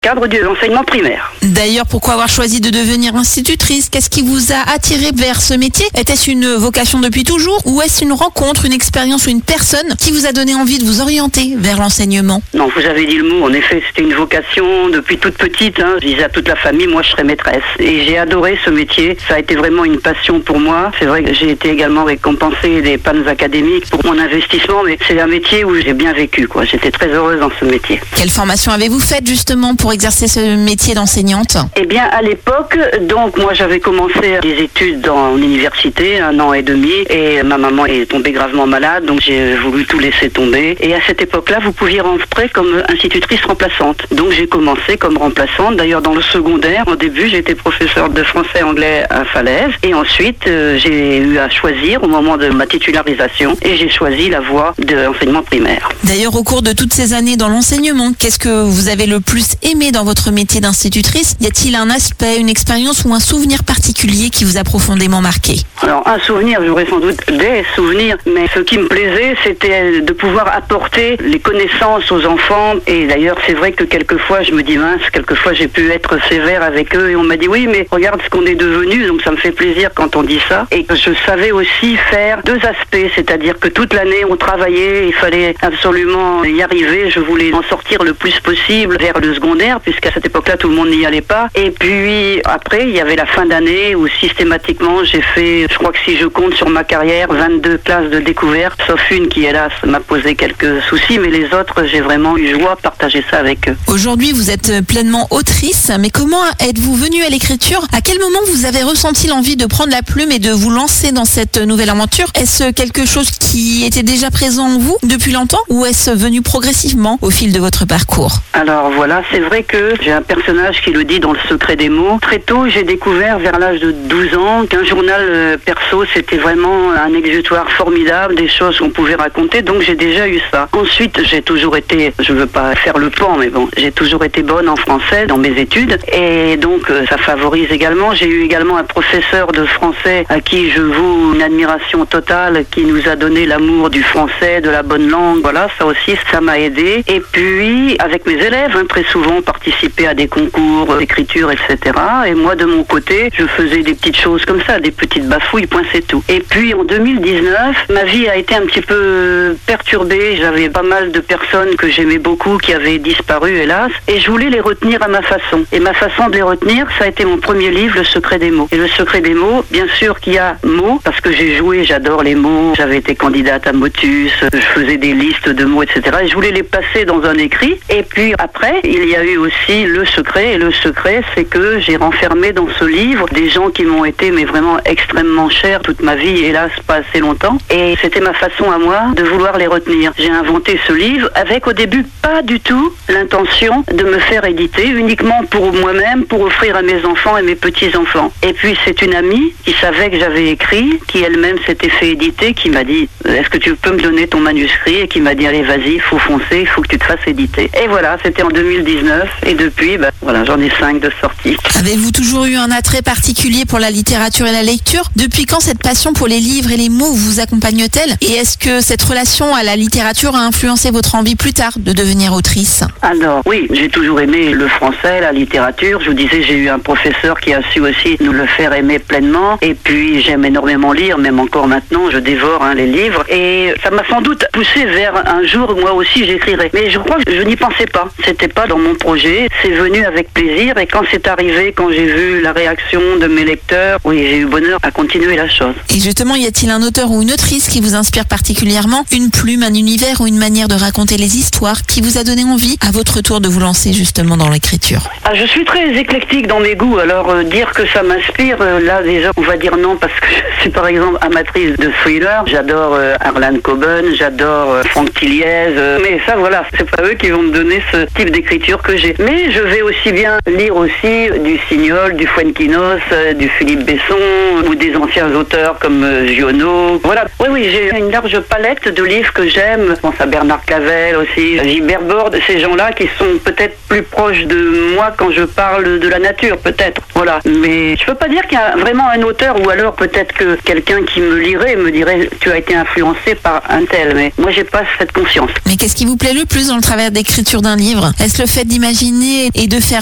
cadre de l'enseignement primaire. D'ailleurs, pourquoi avoir choisi de devenir institutrice? Qu'est-ce qui vous a attiré vers ce métier? Était-ce une vocation depuis toujours ou est-ce une rencontre, une expérience ou une personne qui vous a donné envie de vous orienter vers l'enseignement? Non, vous avez dit le mot. En effet, c'était une vocation depuis toute petite. Je disais à toute la famille, moi, je serais maîtresse. Et j'ai adoré ce métier. Ça a été vraiment une passion pour moi. C'est vrai que j'ai été également récompensée des palmes académiques pour mon investissement, mais c'est un métier où j'ai bien vécu, quoi. J'étais très heureuse dans ce métier. Quelle formation avez-vous faite justement pour exercer ce métier d'enseignante? Eh bien, à l'époque, donc, moi, j'avais commencé des études en université, 1 an et demi, et ma maman est tombée gravement malade, donc j'ai voulu tout laisser tomber. Et à cette époque-là, vous pouviez rentrer comme institutrice remplaçante. Donc, j'ai commencé comme remplaçante. D'ailleurs, dans le secondaire, au début, j'étais professeure de français-anglais à Falaise. Et ensuite, j'ai eu à choisir au moment de ma titularisation, et j'ai choisi la voie de l'enseignement primaire. D'ailleurs, au cours de toutes ces années dans l'enseignement, qu'est-ce que vous avez le plus aimé dans votre métier d'institutrice? Y a-t-il un aspect, une expérience ou un souvenir particulier qui vous a profondément marqué? Alors, un souvenir, j'aurais sans doute des souvenirs, mais ce qui me plaisait, c'était de pouvoir apporter les connaissances aux enfants. Et d'ailleurs, c'est vrai que quelquefois, je me dis mince, quelquefois j'ai pu être sévère avec eux et on m'a dit oui, mais regarde ce qu'on est devenus, donc ça me fait plaisir quand on dit ça. Et je savais aussi faire deux aspects, c'est-à-dire que toute l'année, on travaillait, il fallait absolument y arriver. Je voulais en sortir le plus possible vers le secondaire, puisqu'à cette époque-là, tout le monde n'y allait pas. Et puis, après, il y avait la fin d'année où systématiquement, j'ai fait, je crois que si je compte sur ma carrière, 22 classes de découverte, sauf une qui, hélas, m'a posé quelques soucis, mais les autres, j'ai vraiment eu joie de partager ça avec eux. Aujourd'hui, vous êtes pleinement autrice, mais comment êtes-vous venue à l'écriture? À quel moment vous avez ressenti l'envie de prendre la plume et de vous lancer dans cette nouvelle aventure? Est-ce quelque chose qui était déjà présent en vous depuis longtemps ou est-ce venu progressivement au fil de votre parcours? Alors voilà, c'est vrai que j'ai un personnage qui le dit dans Le Secret des mots. Très tôt, j'ai découvert vers l'âge de 12 ans qu'un journal perso, c'était vraiment un exutoire formidable, des choses qu'on pouvait raconter, donc j'ai déjà eu ça. Ensuite, j'ai toujours été, je veux pas faire le pan, mais bon, j'ai toujours été bonne en français dans mes études, et donc ça favorise également. J'ai eu également un professeur de français à qui je voue une admiration totale, qui nous a donné l'amour du français, de la bonne langue, voilà, ça aussi, ça m'a aidé. Et puis, avec mes élèves, très souvent participer à des concours d'écriture, etc. Et moi, de mon côté, je faisais des petites choses comme ça, des petites bafouilles, point c'est tout. Et puis, en 2019, ma vie a été un petit peu perturbée. J'avais pas mal de personnes que j'aimais beaucoup qui avaient disparu, hélas, et je voulais les retenir à ma façon. Et ma façon de les retenir, ça a été mon premier livre, Le Secret des mots. Et Le Secret des mots, bien sûr qu'il y a mots, parce que j'ai joué, j'adore les mots, j'avais été candidate à Motus, je faisais des listes de mots, etc. Et je voulais les passer dans un écrit. Et puis après, il y a eu aussi le secret. Et le secret, c'est que j'ai renfermé dans ce livre des gens qui m'ont été, mais vraiment extrêmement chers toute ma vie, hélas, pas assez longtemps. Et c'était ma façon à moi de vouloir les retenir. J'ai inventé ce livre avec au début pas du tout l'intention de me faire éditer, uniquement pour moi-même, pour offrir à mes enfants et mes petits-enfants. Et puis c'est une amie qui savait que j'avais écrit, qui elle-même s'était fait éditer, qui m'a dit « Est-ce que tu peux me donner ton manuscrit ?» et qui m'a dit « Allez, vas-y, il faut foncer, il faut que tu te fasses éditer. » Et voilà, c'était en 2019 et depuis, voilà, j'en ai 5 de sorties. Avez-vous toujours eu un attrait particulier pour la littérature et la lecture? Depuis quand cette passion pour les livres et les mots vous accompagne-t-elle? Et est-ce que cette relation à la littérature a influencé votre envie plus tard de devenir autrice? Alors oui, j'ai toujours aimé le français, la littérature. Je vous disais, j'ai eu un professeur qui a su aussi nous le faire aimer pleinement. Et puis j'aime énormément lire, même encore maintenant, je dévore les livres. Et ça m'a sans doute poussé vers un jour, moi aussi j'écrirais. Mais je crois que je n'y pensais pas. C'était pas dans mon projet. C'est venu avec plaisir. Et quand c'est arrivé, quand j'ai vu la réaction de mes lecteurs, oui, j'ai eu bonheur à continuer la chose. Et justement, y a-t-il un auteur ou une autrice qui vous inspire particulièrement? Une plume, un univers ou une manière de raconter les histoires qui vous a donné envie, à votre tour, de vous lancer justement dans l'écriture? Je suis très éclectique dans mes goûts. Alors dire que ça m'inspire, là déjà, on va dire non, parce que je suis par exemple amatrice de thriller. J'adore Harlan Coben, j'adore Franck Tilliez. Mais ça, voilà, c'est pas eux qui vont me donner ce type d'écriture que j'ai. Mais je vais aussi bien lire aussi du Signol, du Fuenquinos, du Philippe Besson ou des anciens auteurs comme Giono. Voilà. Oui, j'ai une large palette de livres que j'aime. Je pense à Bernard Clavel aussi, Gilbert Borde, ces gens-là qui sont peut-être plus proches de moi quand je parle de la nature, peut-être. Voilà. Mais je peux pas dire qu'il y a vraiment un auteur, ou alors peut-être que quelqu'un qui me lirait me dirait tu as été influencé par un tel. Mais moi, j'ai pas cette conscience. Mais qu'est-ce qui vous plaît le plus dans le travail d'écriture d'un livre? Est-ce le fait d'imaginer et de faire